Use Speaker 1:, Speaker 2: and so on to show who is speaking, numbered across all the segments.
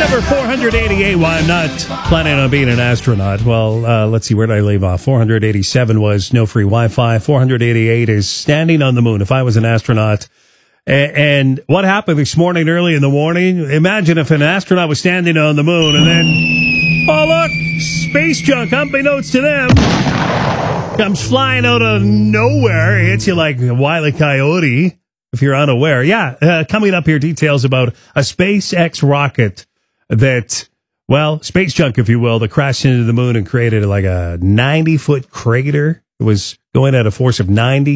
Speaker 1: Number 488, why I'm not planning on being an astronaut. Well, let's see, where did I leave off? 487 was no free Wi-Fi. 488 is standing on the moon. If I was an astronaut, and what happened this morning, early in the morning, imagine if an astronaut was standing on the moon and then, oh look, space junk, unbeknownst to them, comes flying out of nowhere, hits you like a Wile E. Coyote, if you're unaware. Yeah, coming up here, details about a SpaceX rocket that, well, space junk, if you will, that crashed into the moon and created like a 90-foot crater. It was going at a force of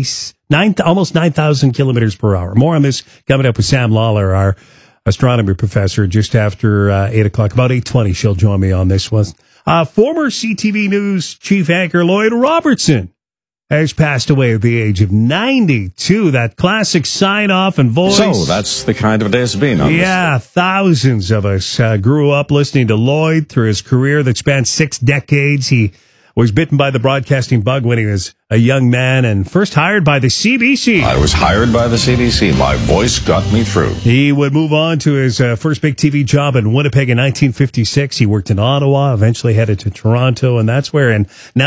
Speaker 1: almost 9,000 kilometers per hour. More on this coming up with Sam Lawler, our astronomy professor, just after 8 o'clock. About 8:20, she'll join me on this one. Former CTV News chief anchor Lloyd Robertson has passed away at the age of 92. That classic sign-off and voice.
Speaker 2: So that's the kind of day it's been.
Speaker 1: Yeah, thousands of us grew up listening to Lloyd through his career that spanned 6 decades. He was bitten by the broadcasting bug when he was a young man and first hired by the CBC.
Speaker 2: I was hired by the CBC. My voice got me through.
Speaker 1: He would move on to his first big TV job in Winnipeg in 1956. He worked in Ottawa, eventually headed to Toronto, and that's where in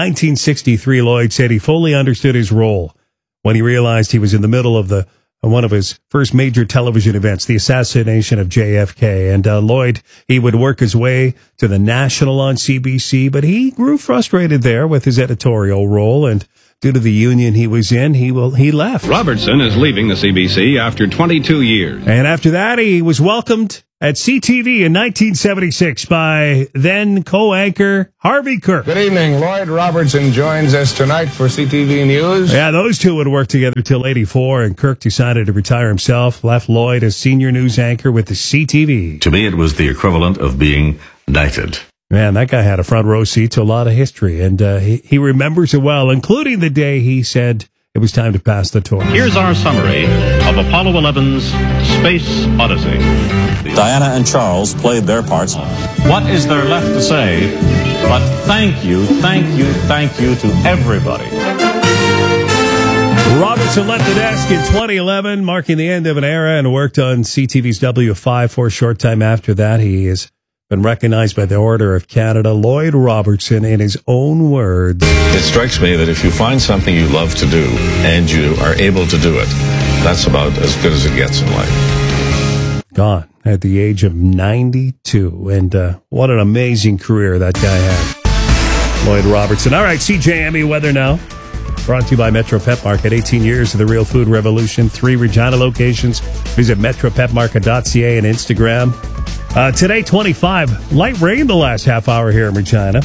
Speaker 1: 1963 Lloyd said he fully understood his role when he realized he was in the middle of one of his first major television events, the assassination of JFK. And Lloyd, he would work his way to the National on CBC, but he grew frustrated there with his editorial role, and due to the union he was in, he left.
Speaker 3: Robertson is leaving the CBC after 22 years.
Speaker 1: And after that, he was welcomed at CTV in 1976 by then co-anchor Harvey Kirk.
Speaker 4: Good evening. Lloyd Robertson joins us tonight for CTV News.
Speaker 1: Yeah, those two would work together till 84, and Kirk decided to retire himself, left Lloyd as senior news anchor with the CTV.
Speaker 5: To me, it was the equivalent of being knighted.
Speaker 1: Man, that guy had a front row seat to a lot of history, and he remembers it well, including the day he said it was time to pass the torch.
Speaker 3: Here's our summary of Apollo 11's Space Odyssey.
Speaker 6: Diana and Charles played their parts. What is there left to say but thank you to everybody?
Speaker 1: Robertson left the desk in 2011, marking the end of an era, and worked on CTV's W5 for a short time after that. He has been recognized by the Order of Canada. Lloyd Robertson, in his own words,
Speaker 2: It strikes me that if you find something you love to do and you are able to do it, that's about as good as it gets in life.
Speaker 1: Gone at the age of 92. And what an amazing career that guy had. Lloyd Robertson. All right, CJME weather now. Brought to you by Metro Pet Market. 18 years of the real food revolution. 3 Regina locations. Visit metropetmarket.ca and Instagram. Today, 25. Light rain the last half hour here in Regina.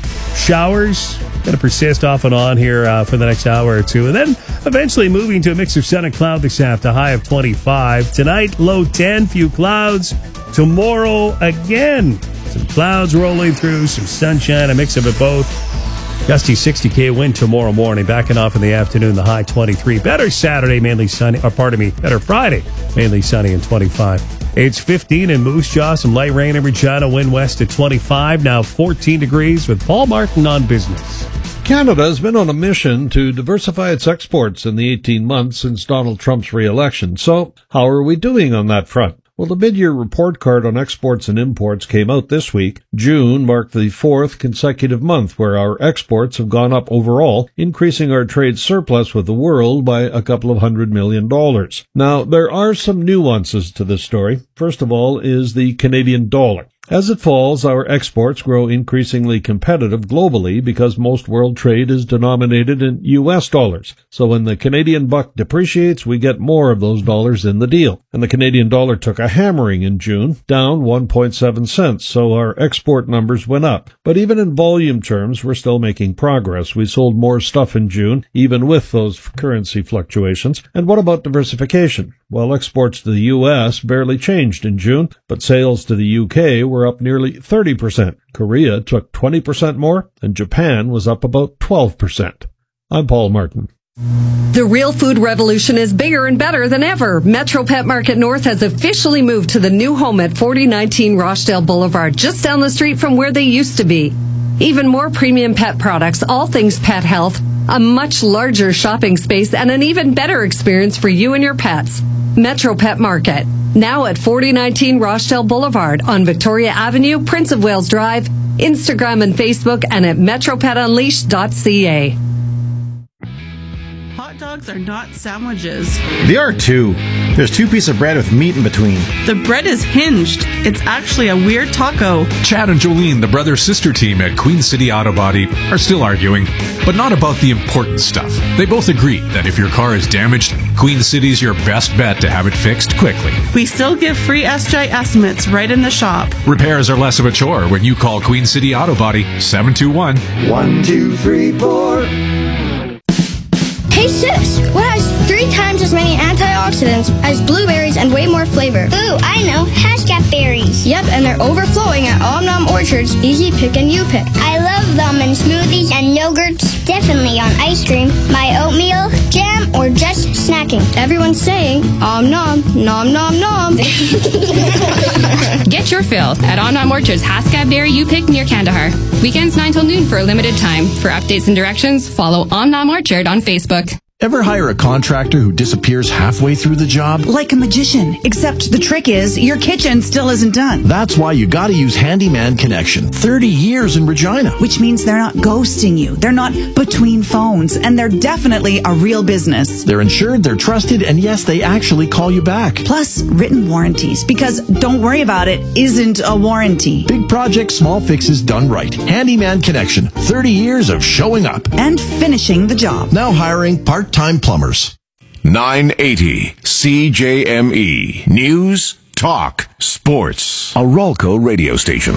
Speaker 1: Showers going to persist off and on here for the next hour or two. And then eventually moving to a mix of sun and cloud this afternoon, high of 25. Tonight, low 10, few clouds. Tomorrow, again, some clouds rolling through, some sunshine, a mix of it both. Gusty 60K wind tomorrow morning, backing off in the afternoon, the high 23. Better Saturday, mainly sunny, better Friday, mainly sunny and 25. It's 15 in Moose Jaw, some light rain in Regina, wind west at 25, now 14 degrees with Paul Martin on business.
Speaker 7: Canada has been on a mission to diversify its exports in the 18 months since Donald Trump's re-election. So how are we doing on that front? Well, the mid-year report card on exports and imports came out this week. June marked the 4th consecutive month where our exports have gone up overall, increasing our trade surplus with the world by a couple of $100 million. Now, there are some nuances to this story. First of all is the Canadian dollar. As it falls, our exports grow increasingly competitive globally because most world trade is denominated in U.S. dollars. So when the Canadian buck depreciates, we get more of those dollars in the deal. And the Canadian dollar took a hammering in June, down 1.7 cents, so our export numbers went up. But even in volume terms, we're still making progress. We sold more stuff in June, even with those currency fluctuations. And what about diversification? Well, exports to the U.S. barely changed in June, but sales to the U.K. were up nearly 30%. Korea took 20% more, and Japan was up about 12%. I'm Paul Martin.
Speaker 8: The real food revolution is bigger and better than ever. Metro Pet Market North has officially moved to the new home at 4019 Rochdale Boulevard, just down the street from where they used to be. Even more premium pet products, all things pet health, a much larger shopping space, and an even better experience for you and your pets. Metro Pet Market. Now at 4019 Rochdale Boulevard on Victoria Avenue, Prince of Wales Drive, Instagram and Facebook, and at metropetunleashed.ca.
Speaker 9: Hot dogs are not sandwiches.
Speaker 10: They are too. There's 2 pieces of bread with meat in between.
Speaker 9: The bread is hinged. It's actually a weird taco.
Speaker 11: Chad and Jolene, the brother-sister team at Queen City Auto Body, are still arguing, but not about the important stuff. They both agree that if your car is damaged, Queen City's your best bet to have it fixed quickly.
Speaker 9: We still give free SJ estimates right in the shop.
Speaker 11: Repairs are less of a chore when you call Queen City Auto Body 721-1234.
Speaker 12: Hey sis, what has 3 times as many antioxidants as blueberries and way more flavor?
Speaker 13: Ooh, I know, Haskell berries.
Speaker 12: Yep, and they're overflowing at Om Nom Orchard's Easy Pick and You Pick.
Speaker 13: I love them in smoothies and yogurts, definitely on ice cream, my oatmeal, jam, or just snacking.
Speaker 12: Everyone's saying, Om Nom, Nom Nom Nom.
Speaker 14: Get your fill at Om Nom Orchard's Haskell Berry You Pick near Kandahar. Weekends 9 till noon for a limited time. For updates and directions, follow Om Nom Orchard on Facebook.
Speaker 15: Ever hire a contractor who disappears halfway through the job?
Speaker 16: Like a magician, except the trick is your kitchen still isn't done.
Speaker 15: That's why you gotta use Handyman Connection. 30 years in Regina.
Speaker 16: Which means they're not ghosting you. They're not between phones. And they're definitely a real business.
Speaker 15: They're insured, they're trusted, and yes, they actually call you back.
Speaker 16: Plus, written warranties. Because don't worry about it isn't a warranty.
Speaker 15: Big projects, small fixes done right. Handyman Connection. 30 years of showing up.
Speaker 16: And finishing the job.
Speaker 15: Now hiring part-time plumbers.
Speaker 17: 980 CJME. News, talk, sports. A Rolco radio station.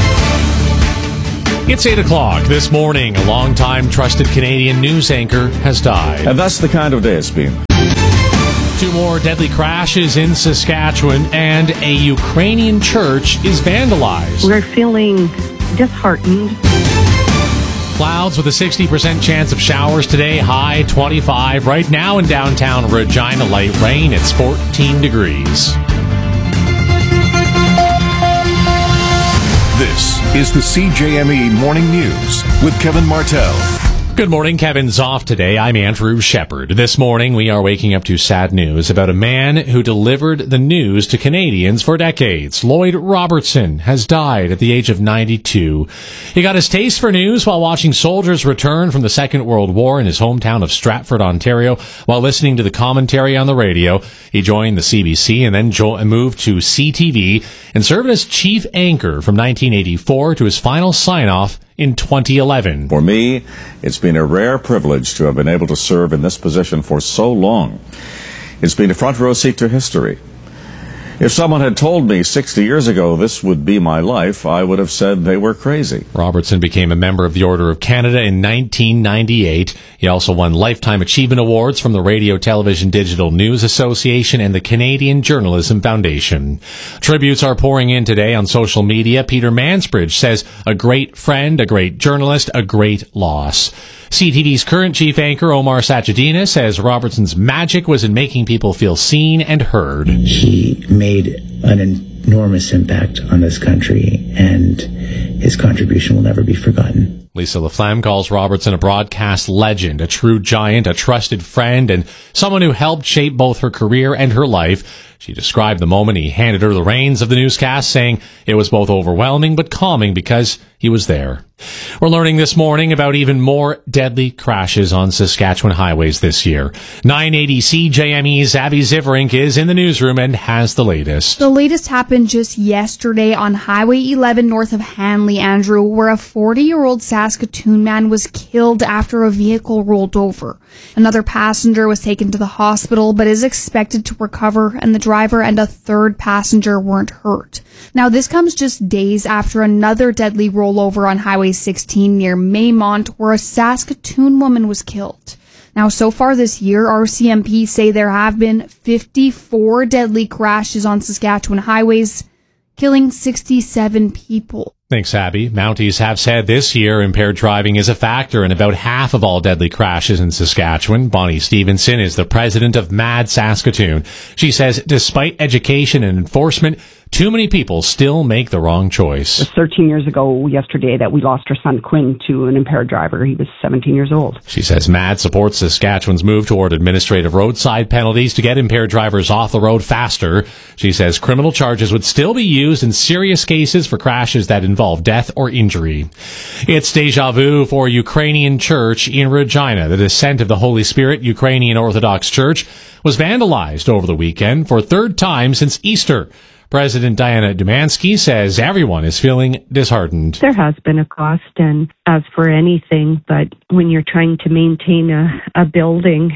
Speaker 18: It's 8 o'clock this morning. A longtime trusted Canadian news anchor has died.
Speaker 2: And that's the kind of day it's been.
Speaker 18: 2 more deadly crashes in Saskatchewan, and a Ukrainian church is vandalized.
Speaker 19: We're feeling disheartened.
Speaker 18: Clouds with a 60% chance of showers today, high 25. Right now in downtown Regina, light rain. It's 14 degrees.
Speaker 17: This is the CJME Morning News with Kevin Martell.
Speaker 18: Good morning. Kevin's off today. I'm Andrew Shepard. This morning, we are waking up to sad news about a man who delivered the news to Canadians for decades. Lloyd Robertson has died at the age of 92. He got his taste for news while watching soldiers return from the Second World War in his hometown of Stratford, Ontario. While listening to the commentary on the radio, he joined the CBC and then moved to CTV and served as chief anchor from 1984 to his final sign-off in 2011.
Speaker 2: For me, it's been a rare privilege to have been able to serve in this position for so long. It's been a front row seat to history. If someone had told me 60 years ago this would be my life, I would have said they were crazy.
Speaker 18: Robertson became a member of the Order of Canada in 1998. He also won Lifetime Achievement Awards from the Radio Television Digital News Association and the Canadian Journalism Foundation. Tributes are pouring in today on social media. Peter Mansbridge says, a great friend, a great journalist, a great loss. CTV's current chief anchor, Omar Sajidina, says Robertson's magic was in making people feel seen and heard.
Speaker 20: He made an enormous impact on this country, and his contribution will never be forgotten.
Speaker 18: Lisa Laflamme calls Robertson a broadcast legend, a true giant, a trusted friend, and someone who helped shape both her career and her life. She described the moment he handed her the reins of the newscast, saying it was both overwhelming but calming because he was there. We're learning this morning about even more deadly crashes on Saskatchewan highways this year. 980 CJME's Abby Ziverink is in the newsroom and has the latest.
Speaker 21: The latest happened just yesterday on Highway 11 north of Hanley, Andrew, where a 40-year-old Saskatoon man was killed after a vehicle rolled over. Another passenger was taken to the hospital but is expected to recover, and the driver and a third passenger weren't hurt. Now, this comes just days after another deadly rollover on Highway 16 near Maymont, where a Saskatoon woman was killed. Now, so far this year, RCMP say there have been 54 deadly crashes on Saskatchewan highways, killing 67 people.
Speaker 18: Thanks, Abby. Mounties have said this year impaired driving is a factor in about half of all deadly crashes in Saskatchewan. Bonnie Stevenson is the president of MAD Saskatoon. She says despite education and enforcement, too many people still make the wrong choice.
Speaker 19: It was 13 years ago yesterday that we lost our son Quinn to an impaired driver. He was 17 years old.
Speaker 18: She says MAD supports Saskatchewan's move toward administrative roadside penalties to get impaired drivers off the road faster. She says criminal charges would still be used in serious cases for crashes that involve death or injury. It's deja vu for Ukrainian Church in Regina. The Descent of the Holy Spirit Ukrainian Orthodox Church was vandalized over the weekend for a third time since Easter. President Diana Dumansky says everyone is feeling disheartened.
Speaker 19: There has been a cost, and as for anything, but when you're trying to maintain a building,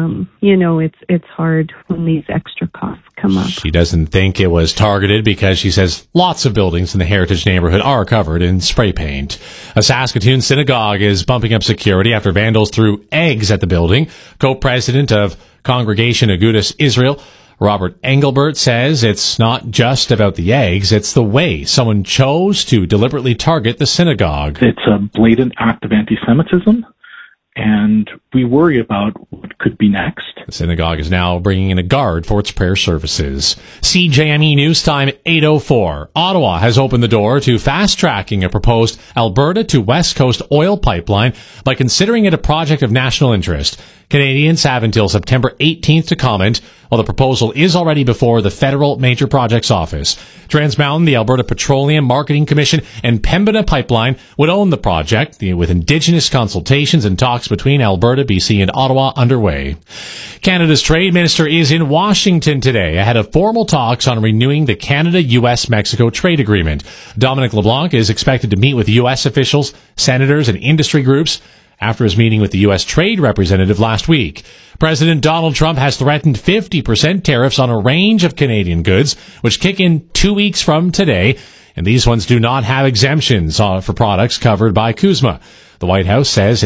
Speaker 19: it's hard when these extra costs come up.
Speaker 18: She doesn't think it was targeted because she says lots of buildings in the Heritage neighborhood are covered in spray paint. A Saskatoon synagogue is bumping up security after vandals threw eggs at the building. Co-president of Congregation Agudas Israel, Robert Engelbert, says it's not just about the eggs, it's the way someone chose to deliberately target the synagogue.
Speaker 4: It's a blatant act of anti-Semitism, and we worry about what could be next.
Speaker 18: The synagogue is now bringing in a guard for its prayer services. CJME News Time 8:04. Ottawa has opened the door to fast-tracking a proposed Alberta to West Coast oil pipeline by considering it a project of national interest. Canadians have until September 18th to comment, while the proposal is already before the Federal Major Projects Office. Trans Mountain, the Alberta Petroleum Marketing Commission, and Pembina Pipeline would own the project, with Indigenous consultations and talks between Alberta, BC, and Ottawa underway. Canada's Trade Minister is in Washington today ahead of formal talks on renewing the Canada-US-Mexico trade agreement. Dominic LeBlanc is expected to meet with U.S. officials, senators, and industry groups after his meeting with the U.S. Trade Representative last week. President Donald Trump has threatened 50% tariffs on a range of Canadian goods, which kick in 2 weeks from today, and these ones do not have exemptions for products covered by CUSMA. The White House says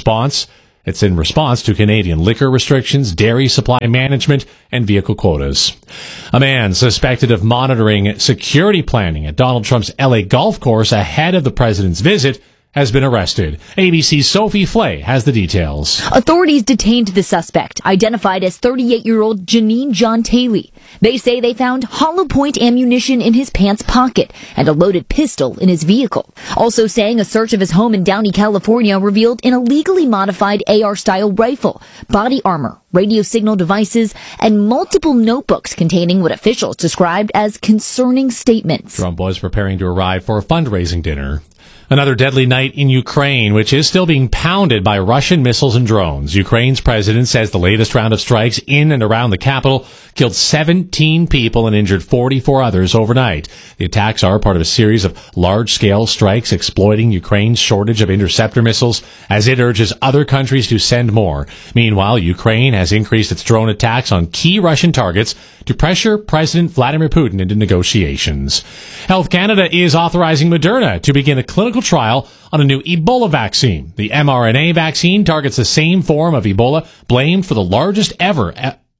Speaker 18: it's in response to Canadian liquor restrictions, dairy supply management, and vehicle quotas. A man suspected of monitoring security planning at Donald Trump's LA golf course ahead of the president's visit has been arrested. ABC's Sophie Flay has the details.
Speaker 22: Authorities detained the suspect, identified as 38-year-old Janine John Taylor. They say they found hollow point ammunition in his pants pocket and a loaded pistol in his vehicle. Also saying a search of his home in Downey, California revealed an illegally modified AR-style rifle, body armor, radio signal devices, and multiple notebooks containing what officials described as concerning statements.
Speaker 18: Trump was preparing to arrive for a fundraising dinner. Another deadly night in Ukraine, which is still being pounded by Russian missiles and drones. Ukraine's president says the latest round of strikes in and around the capital killed 17 people and injured 44 others overnight. The attacks are part of a series of large-scale strikes exploiting Ukraine's shortage of interceptor missiles as it urges other countries to send more. Meanwhile, Ukraine has increased its drone attacks on key Russian targets to pressure President Vladimir Putin into negotiations. Health Canada is authorizing Moderna to begin a clinical trial on a new Ebola vaccine. The mRNA vaccine targets the same form of Ebola blamed for the largest ever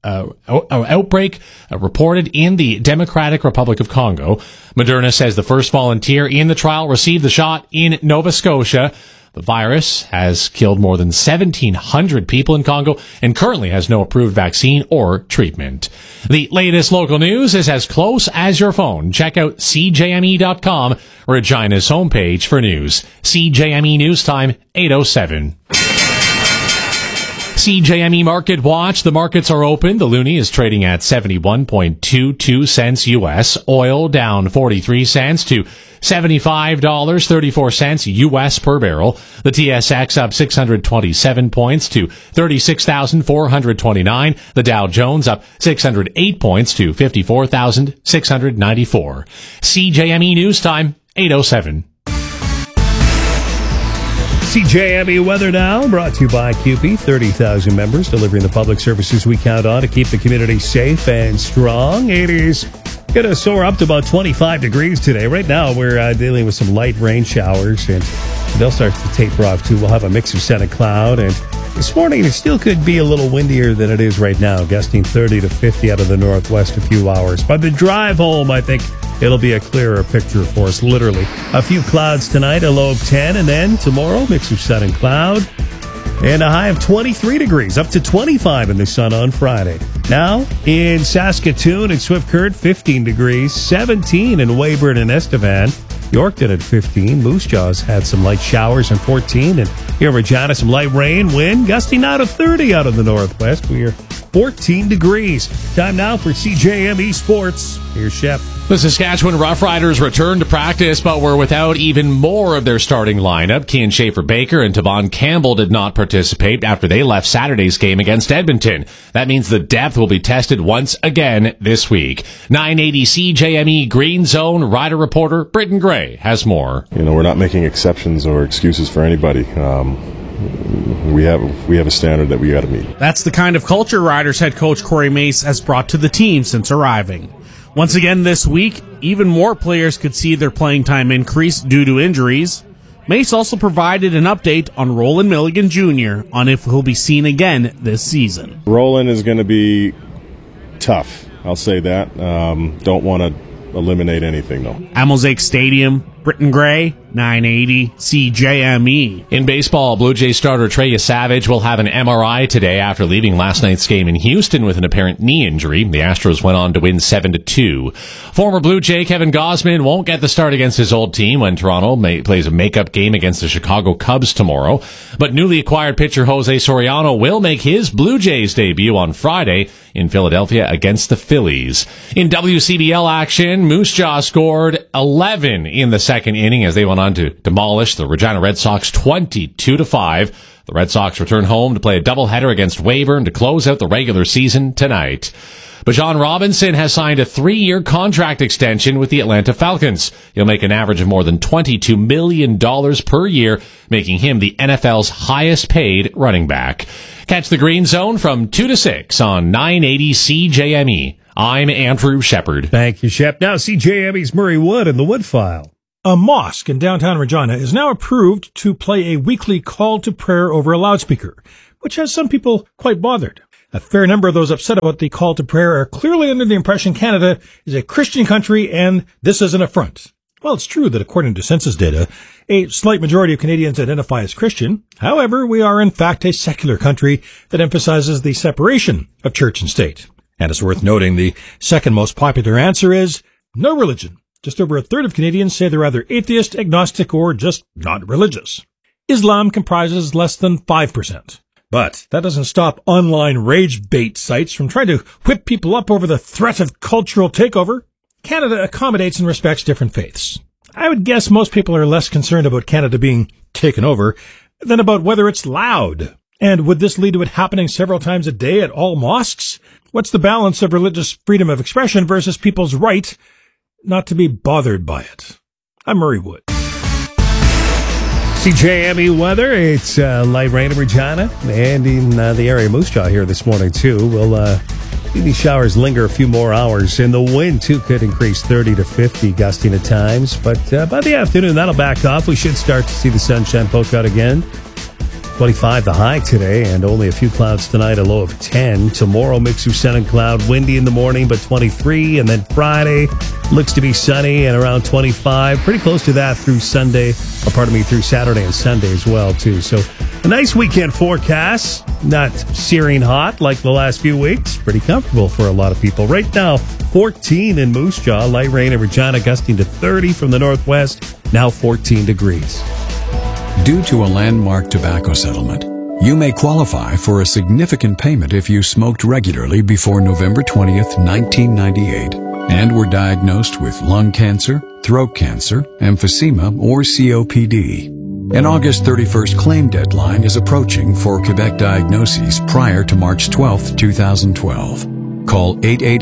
Speaker 18: outbreak reported in the Democratic Republic of Congo. Moderna says the first volunteer in the trial received the shot in Nova Scotia. The virus has killed more than 1,700 people in Congo and currently has no approved vaccine or treatment. The latest local news is as close as your phone. Check out CJME.com, Regina's homepage for news. CJME News Time, 8:07. CJME Market Watch. The markets are open. The loonie is trading at 71.22 cents U.S. Oil down 43 cents to $75.34 U.S. per barrel. The TSX up 627 points to 36,429. The Dow Jones up 608 points to 54,694. CJME News Time, 8:07.
Speaker 1: CJME Weather Now, brought to you by CUPE. 30,000 members delivering the public services we count on to keep the community safe and strong. It is going to soar up to about 25 degrees today. Right now, we're dealing with some light rain showers, and they'll start to taper off, too. We'll have a mix of sun and cloud, and this morning, it still could be a little windier than it is right now, gusting 30 to 50 out of the northwest a few hours. By the drive home, I think it'll be a clearer picture for us, literally. A few clouds tonight, a low of 10, and then tomorrow, mix of sun and cloud, and a high of 23 degrees, up to 25 in the sun on Friday. Now, in Saskatoon and Swift Current, 15 degrees, 17 in Weyburn and Estevan. Yorkton at 15. Moose Jaw's had some light showers and 14. And here in Regina, some light rain, wind, gusting out of 30 out of the northwest. We are 14 degrees. Time now for CJME Sports. Here's Shep.
Speaker 18: The Saskatchewan Roughriders returned to practice, but were without even more of their starting lineup. Kian Schaefer-Baker and Tavon Campbell did not participate after they left Saturday's game against Edmonton. That means the depth will be tested once again this week. 980 CJME Green Zone Rider reporter Britton Gray has more.
Speaker 3: We're not making exceptions or excuses for anybody. We have a standard that we got to meet.
Speaker 5: That's the kind of culture Riders head coach Corey Mace has brought to the team since arriving. Once again this week, even more players could see their playing time increase due to injuries. Mace also provided an update on Roland Milligan Jr. on if he'll be seen again this season.
Speaker 3: Roland is going to be tough, I'll say that. Don't want to eliminate anything, though.
Speaker 5: At Mosaic Stadium, Britton Gray, 980 CJME.
Speaker 18: In baseball, Blue Jays starter Trey Savage will have an MRI today after leaving last night's game in Houston with an apparent knee injury. The Astros went on to win 7-2. Former Blue Jay Kevin Gausman won't get the start against his old team when Toronto plays a makeup game against the Chicago Cubs tomorrow. But newly acquired pitcher Jose Soriano will make his Blue Jays debut on Friday in Philadelphia against the Phillies. In WCBL action, Moose Jaw scored 11 in the second inning as they went on to demolish the Regina Red Sox 22-5. The Red Sox return home to play a doubleheader against Weyburn to close out the regular season tonight. Bijan Robinson has signed a 3-year contract extension with the Atlanta Falcons. He'll make an average of more than $22 million per year, making him the NFL's highest paid running back. Catch the Green Zone from 2 to 6 on 980 CJME. I'm Andrew Shepard.
Speaker 1: Thank you, Shep. Now CJME's Murray Wood and the Wood File.
Speaker 23: A mosque in downtown Regina is now approved to play a weekly call to prayer over a loudspeaker, which has some people quite bothered. A fair number of those upset about the call to prayer are clearly under the impression Canada is a Christian country and this is an affront. Well, it's true that according to census data, a slight majority of Canadians identify as Christian. However, we are in fact a secular country that emphasizes the separation of church and state. And it's worth noting the second most popular answer is no religion. Just over a third of Canadians say they're either atheist, agnostic, or just not religious. Islam comprises less than 5%. But that doesn't stop online rage bait sites from trying to whip people up over the threat of cultural takeover. Canada accommodates and respects different faiths. I would guess most people are less concerned about Canada being taken over than about whether it's loud. And would this lead to it happening several times a day at all mosques? What's the balance of religious freedom of expression versus people's right not to be bothered by it? I'm Murray Wood.
Speaker 1: CJME weather, it's light rain in Regina and in the area of Moose Jaw here this morning, too. We'll see these showers linger a few more hours, and the wind, too, could increase 30 to 50, gusting at times. But by the afternoon, that'll back off. We should start to see the sunshine poke out again. 25 the high today, and only a few clouds tonight, a low of 10. Tomorrow, mix of sun and cloud, windy in the morning, but 23. And then Friday looks to be sunny and around 25. Pretty close to that through through Saturday and Sunday as well, too. So a nice weekend forecast. Not searing hot like the last few weeks. Pretty comfortable for a lot of people. Right now, 14 in Moose Jaw. Light rain in Regina, gusting to 30 from the northwest. Now 14 degrees.
Speaker 24: Due to a landmark tobacco settlement, you may qualify for a significant payment if you smoked regularly before November 20th, 1998, and were diagnosed with lung cancer, throat cancer, emphysema, or COPD. An August 31st claim deadline is approaching for Quebec diagnoses prior to March 12th, 2012. Call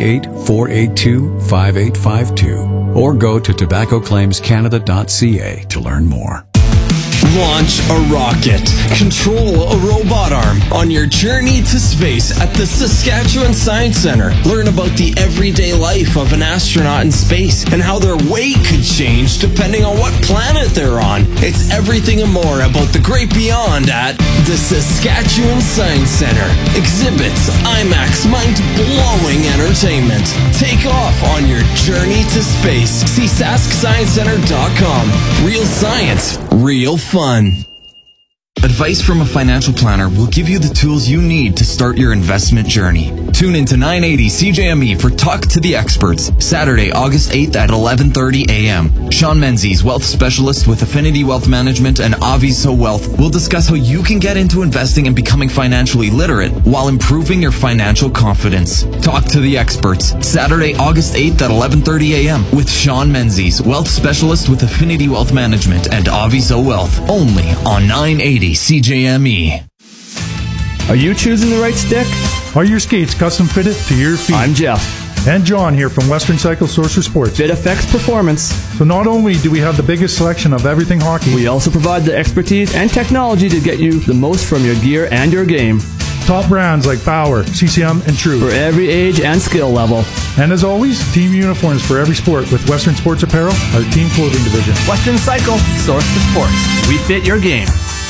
Speaker 24: 888-482-5852 or go to tobaccoclaimscanada.ca to learn more.
Speaker 25: Launch a rocket. Control a robot arm on your journey to space at the Saskatchewan Science Centre. Learn about the everyday life of an astronaut in space and how their weight could change depending on what planet they're on. It's everything and more about the great beyond at the Saskatchewan Science Centre. Exhibits, IMAX, mind-blowing entertainment. Take off on your journey to space. See SaskScienceCenter.com. Real science, real fun.
Speaker 6: Advice from a financial planner will give you the tools you need to start your investment journey. Tune in to 980 CJME for Talk to the Experts, Saturday, August 8th at 11:30 a.m. Sean Menzies, wealth specialist with Affinity Wealth Management and Aviso Wealth, will discuss how you can get into investing and becoming financially literate while improving your financial confidence. Talk to the Experts, Saturday, August 8th at 11:30 a.m. with Sean Menzies, wealth specialist with Affinity Wealth Management and Aviso Wealth, only on 980 CJME.
Speaker 7: Are you choosing the right stick?
Speaker 23: Are your skates custom fitted to your feet?
Speaker 7: I'm Jeff.
Speaker 23: And John here from Western Cycle Sorcerer Sports.
Speaker 7: Fit affects performance.
Speaker 23: So not only do we have the biggest selection of everything hockey,
Speaker 7: we also provide the expertise and technology to get you the most from your gear and your game.
Speaker 23: Top brands like Bauer, CCM, and True.
Speaker 7: For every age and skill level.
Speaker 23: And as always, team uniforms for every sport with Western Sports Apparel, our team clothing division.
Speaker 7: Western Cycle, Source for Sports. We fit your game.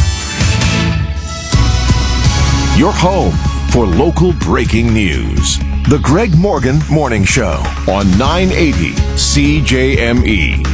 Speaker 17: Your home for local breaking news. The Greg Morgan Morning Show on 980 CJME.